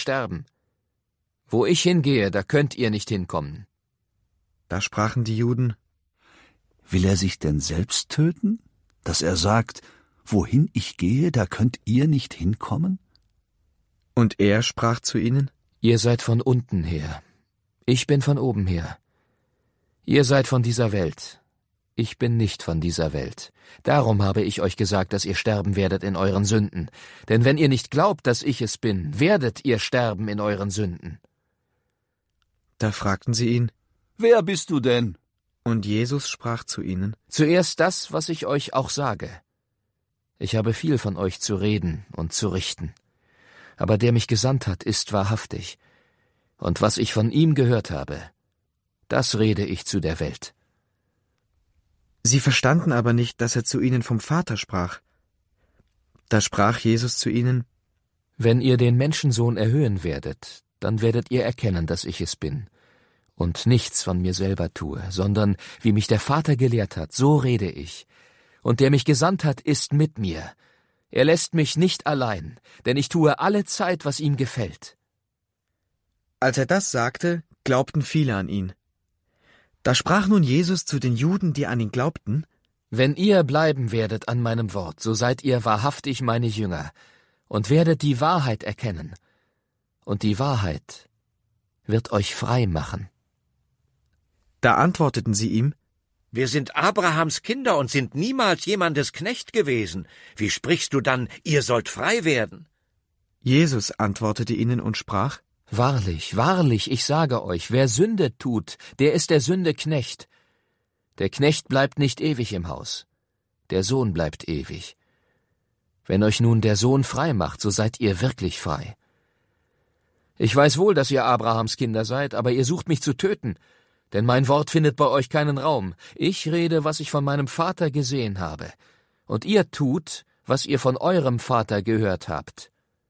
sterben. Wo ich hingehe, da könnt ihr nicht hinkommen.« Da sprachen die Juden: Will er sich denn selbst töten, dass er sagt, wohin ich gehe, da könnt ihr nicht hinkommen? Und er sprach zu ihnen: »Ihr seid von unten her. Ich bin von oben her. Ihr seid von dieser Welt. Ich bin nicht von dieser Welt. Darum habe ich euch gesagt, dass ihr sterben werdet in euren Sünden. Denn wenn ihr nicht glaubt, dass ich es bin, werdet ihr sterben in euren Sünden.« Da fragten sie ihn: Wer bist du denn? Und Jesus sprach zu ihnen: Zuerst das, was ich euch auch sage. Ich habe viel von euch zu reden und zu richten. Aber der mich gesandt hat, ist wahrhaftig. Und was ich von ihm gehört habe, das rede ich zu der Welt. Sie verstanden aber nicht, dass er zu ihnen vom Vater sprach. Da sprach Jesus zu ihnen: Wenn ihr den Menschensohn erhöhen werdet, dann werdet ihr erkennen, dass ich es bin und nichts von mir selber tue, sondern wie mich der Vater gelehrt hat, so rede ich. Und der mich gesandt hat, ist mit mir. Er lässt mich nicht allein, denn ich tue alle Zeit, was ihm gefällt. Als er das sagte, glaubten viele an ihn. Da sprach nun Jesus zu den Juden, die an ihn glaubten: Wenn ihr bleiben werdet an meinem Wort, so seid ihr wahrhaftig meine Jünger und werdet die Wahrheit erkennen. Und die Wahrheit wird euch frei machen. Da antworteten sie ihm: Wir sind Abrahams Kinder und sind niemals jemandes Knecht gewesen. Wie sprichst du dann, ihr sollt frei werden? Jesus antwortete ihnen und sprach: Wahrlich, wahrlich, ich sage euch, wer Sünde tut, der ist der Sünde Knecht. Der Knecht bleibt nicht ewig im Haus, der Sohn bleibt ewig. Wenn euch nun der Sohn frei macht, so seid ihr wirklich frei. Ich weiß wohl, dass ihr Abrahams Kinder seid, aber ihr sucht mich zu töten, denn mein Wort findet bei euch keinen Raum. Ich rede, was ich von meinem Vater gesehen habe, und ihr tut, was ihr von eurem Vater gehört habt.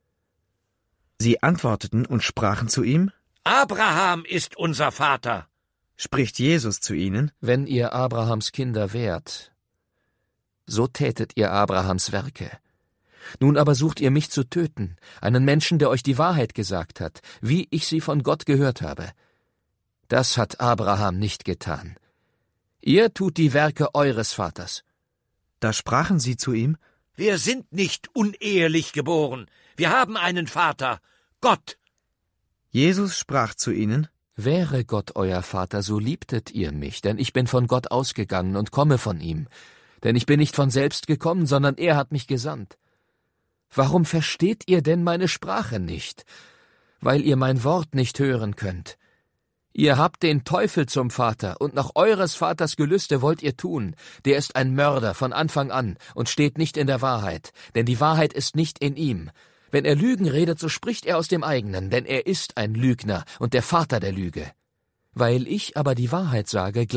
Sie antworteten und sprachen zu ihm: Abraham ist unser Vater. Spricht Jesus zu ihnen: Wenn ihr Abrahams Kinder wärt, so tätet ihr Abrahams Werke. Nun aber sucht ihr mich zu töten, einen Menschen, der euch die Wahrheit gesagt hat, wie ich sie von Gott gehört habe. Das hat Abraham nicht getan. Ihr tut die Werke eures Vaters. Da sprachen sie zu ihm: Wir sind nicht unehelich geboren. Wir haben einen Vater, Gott. Jesus sprach zu ihnen: Wäre Gott euer Vater, so liebtet ihr mich, denn ich bin von Gott ausgegangen und komme von ihm. Denn ich bin nicht von selbst gekommen, sondern er hat mich gesandt. Warum versteht ihr denn meine Sprache nicht? Weil ihr mein Wort nicht hören könnt. Ihr habt den Teufel zum Vater, und nach eures Vaters Gelüste wollt ihr tun. Der ist ein Mörder von Anfang an und steht nicht in der Wahrheit, denn die Wahrheit ist nicht in ihm. Wenn er Lügen redet, so spricht er aus dem eigenen, denn er ist ein Lügner und der Vater der Lüge. Weil ich aber die Wahrheit sage,